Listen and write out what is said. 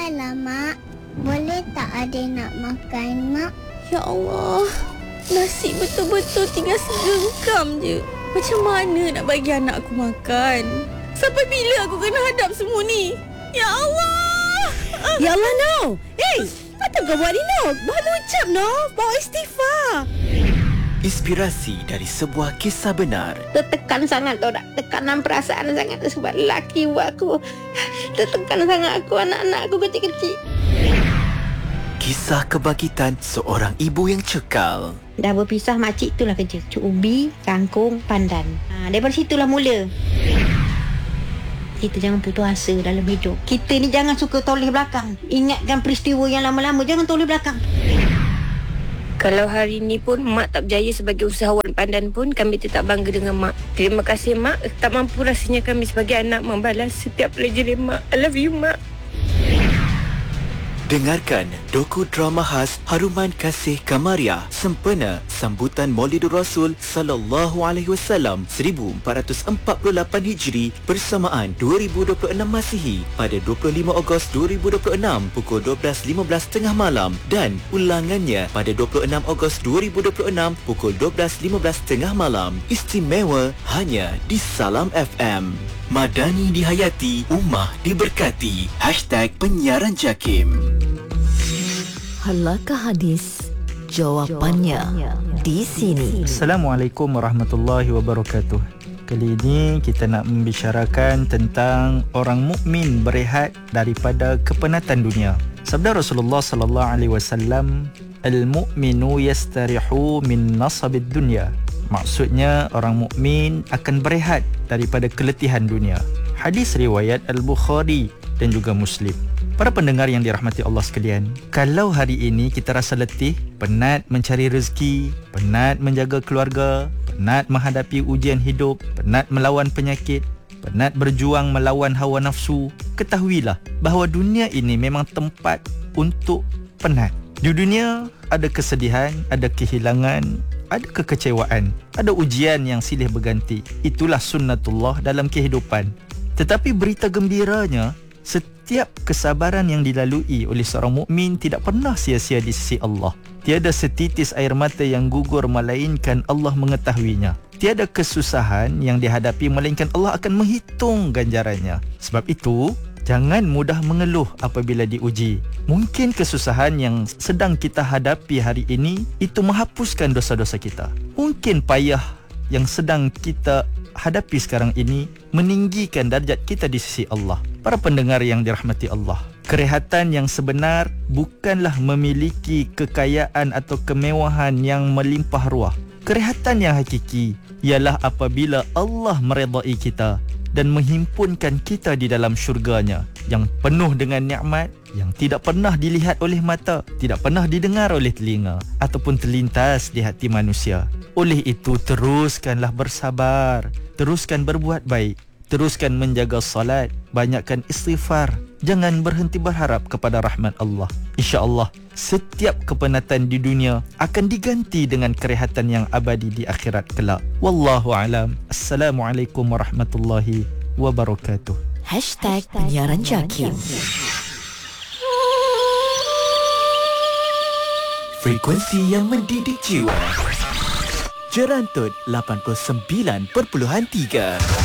Sabarlah, Mak. Boleh tak Adik nak makan, Mak? Ya Allah, nasi betul-betul tinggal segenggam je. Macam mana nak bagi anak aku makan? Sampai bila aku kena hadap semua ni? Ya Allah! Ya Allah, no. Apa kau buat ni, no? Bahan ucap, no? Bawa istighfar. Inspirasi dari sebuah kisah benar. Tertekan sangat tau tak? Tekanan perasaan sangat sebab lelaki buat aku. Tertekan sangat aku, anak-anak aku kecil-kecil. Kisah kebangkitan seorang ibu yang cekal. Dah berpisah, makcik itulah kerja. Cuk ubi, kangkung, pandan. Daripada situlah mula. Kita jangan putus asa dalam hidup. Kita ni jangan suka toleh belakang. Ingatkan peristiwa yang lama-lama, jangan toleh belakang. Kalau hari ni pun Mak tak berjaya sebagai usahawan pandan pun, kami tetap bangga dengan Mak. Terima kasih Mak. Tak mampu rasanya kami sebagai anak membalas setiap pelajaran Mak. I love you Mak. Dengarkan doku drama khas Haruman Kasih Kamariah sempena sambutan Maulidur Rasul sallallahu alaihi wasallam 1448 Hijri bersamaan 2026 Masihi pada 25 Ogos 2026 pukul 12.15 tengah malam dan ulangannya pada 26 Ogos 2026 pukul 12.15 tengah malam. Istimewa hanya di Salam FM. Madani dihayati, Ummah diberkati. #penyiaran JAKIM. Halakah hadis? Jawapannya di sini. Assalamualaikum warahmatullahi wabarakatuh. Kali ini kita nak membicarakan tentang orang mukmin berehat daripada kepenatan dunia. Sabda Rasulullah sallallahu alaihi wasallam, "Al-mu'minu yastarihu min nasabid dunya." Maksudnya orang mukmin akan berehat daripada keletihan dunia. Hadis riwayat Al-Bukhari dan juga Muslim. Para pendengar yang dirahmati Allah sekalian, kalau hari ini kita rasa letih, penat mencari rezeki, penat menjaga keluarga, penat menghadapi ujian hidup, penat melawan penyakit, penat berjuang melawan hawa nafsu, ketahuilah bahawa dunia ini memang tempat untuk penat. Di dunia ada kesedihan, ada kehilangan, ada kekecewaan, ada ujian yang silih berganti. Itulah sunnatullah dalam kehidupan. Tetapi berita gembiranya, setiap kesabaran yang dilalui oleh seorang mukmin tidak pernah sia-sia di sisi Allah. Tiada setitis air mata yang gugur melainkan Allah mengetahuinya. Tiada kesusahan yang dihadapi melainkan Allah akan menghitung ganjarannya. Sebab itu, jangan mudah mengeluh apabila diuji. Mungkin kesusahan yang sedang kita hadapi hari ini itu menghapuskan dosa-dosa kita. Mungkin payah yang sedang kita hadapi sekarang ini meninggikan darjat kita di sisi Allah. Para pendengar yang dirahmati Allah, kerehatan yang sebenar bukanlah memiliki kekayaan atau kemewahan yang melimpah ruah. Kerehatan yang hakiki ialah apabila Allah meredai kita dan menghimpunkan kita di dalam syurganya yang penuh dengan nikmat yang tidak pernah dilihat oleh mata, tidak pernah didengar oleh telinga ataupun terlintas di hati manusia. Oleh itu, teruskanlah bersabar, teruskan berbuat baik, teruskan menjaga salat, banyakkan istighfar, jangan berhenti berharap kepada rahmat Allah. InsyaAllah setiap kepenatan di dunia akan diganti dengan kerehatan yang abadi di akhirat kelak. Wallahu alam. Assalamualaikum warahmatullahi wabarakatuh. #penyiaran JAKIM. Frekuensi yang mendidik jiwa. Jerantut 89.3.